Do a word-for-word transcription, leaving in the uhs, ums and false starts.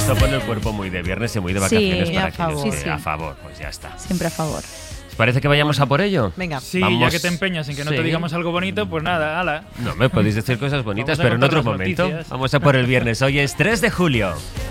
Esto pone el cuerpo muy de viernes y muy de vacaciones Sí, para a que favor. esté Sí, sí. a favor. Pues ya está. Siempre a favor. ¿Os parece que vayamos a por ello? Venga. Sí, Vamos. ya que te empeñas en que no Sí. te digamos algo bonito, pues nada, ala. No, me podéis decir cosas bonitas, Vamos a pero en contar otro las momento. noticias. Vamos a por el viernes. Hoy es tres de julio.